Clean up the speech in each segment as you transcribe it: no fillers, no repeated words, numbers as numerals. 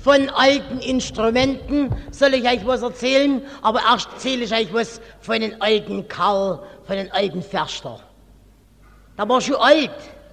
von alten Instrumenten soll ich euch was erzählen, aber erst erzähle ich euch was von den alten Karl, von den alten Förster. Der war schon alt,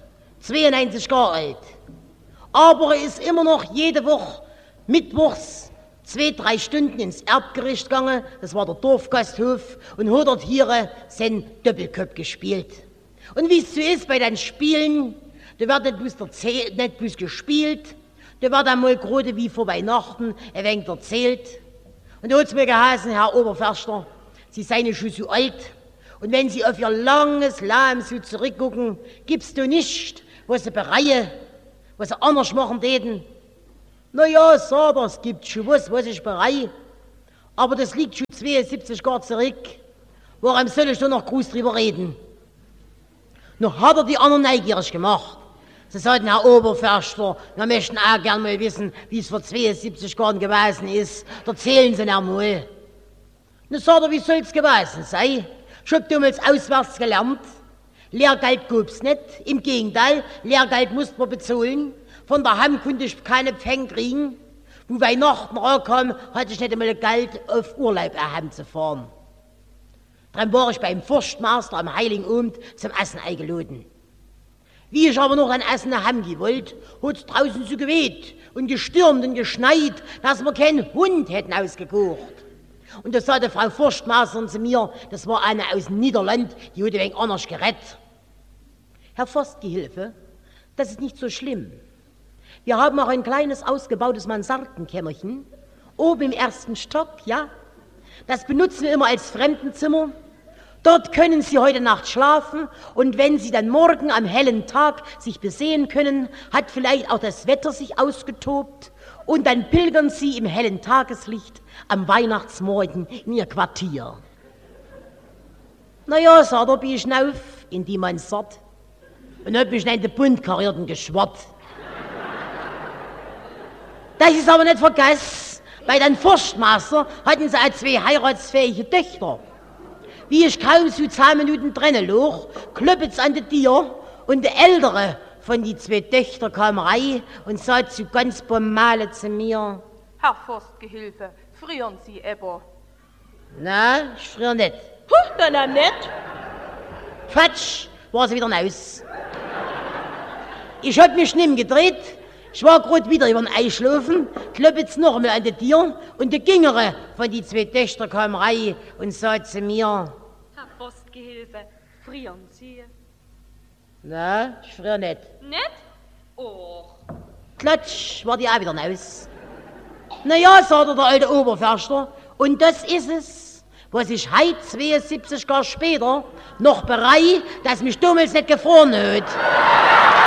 92 Jahre alt, aber er ist immer noch jede Woche mittwochs 2-3 Stunden ins Erbgericht gegangen, das war der Dorfgasthof, und hat dort hier seinen Doppelkopf gespielt. Und wie es so ist bei den Spielen, da wird nicht bloß gespielt, da wird einmal gerade wie vor Weihnachten ein wenig erzählt. Und da hat es mir geheißen, Herr Oberförster, Sie seien schon so alt, und wenn Sie auf Ihr langes Leben so zurückgucken, gibt's da nicht, was Sie bereuen, was Sie anders machen täten. Na ja, sagt er, es gibt schon was ich bereue, aber das liegt schon 72 Jahre zurück. Warum soll ich da noch groß drüber reden? Noch hat er die anderen neugierig gemacht. Sie sagten, Herr Oberförster, wir möchten auch gern mal wissen, wie es vor 72 Jahren gewesen ist. Erzählen Sie noch mal. Dann sagt er, wie soll es gewesen sein? Ich hab damals auswärts gelernt. Lehrgeld gab's nicht. Im Gegenteil, Lehrgeld musste man bezahlen. Von der Hand konnte ich keine Pfennig kriegen. Wo Weihnachten rankam, hatte ich nicht einmal Geld, auf Urlaub zu fahren. Dann war ich beim Forstmeister am Heiligen Abend zum Essen eingeladen. Wie ich aber noch ein Essen haben gewollt, hat es draußen so geweht und gestürmt und geschneit, dass wir keinen Hund hätten ausgekocht. Und da sagte Frau Forstmeisterin zu mir, das war eine aus Niederland, die hat ein wenig anders gerettet. Herr Forstgehilfe, das ist nicht so schlimm. Wir haben auch ein kleines ausgebautes Mansardenkämmerchen, oben im 1. Stock, ja. Das benutzen wir immer als Fremdenzimmer. Dort können Sie heute Nacht schlafen, und wenn Sie dann morgen am hellen Tag sich besehen können, hat vielleicht auch das Wetter sich ausgetobt, und dann pilgern Sie im hellen Tageslicht am Weihnachtsmorgen in Ihr Quartier. Na ja, sagt er, bin ich hinauf in die Mansard und hab mich in den Bund karierten geschwart. Das ist aber nicht vergessen, bei den Forstmeister hatten sie auch 2 heiratsfähige Töchter. Wie ich kaum so 10 Minuten drinnen lag, klopft's an der Tür, und der ältere von die 2 Töchtern kam rein und sagte so ganz bomale zu mir: Herr Forstgehilfe, frieren Sie aber? Na, ich friere nicht. Dann nicht? Quatsch, war sie wieder raus. Ich hab mich nimm gedreht, ich war grad wieder über den Einschlafen, klopft's noch einmal an der Tür, und der Gingere von die 2 Töchter kam rein und sagte zu mir: Herr Forstgehilfe, frieren Sie? Na, ich friere nicht. Nicht? Och. Klatsch, war die auch wieder raus. Na ja, sagte der alte Oberförster, und das ist es, was ich heute 72 Jahre später noch bereue, dass mich damals nicht gefroren hat.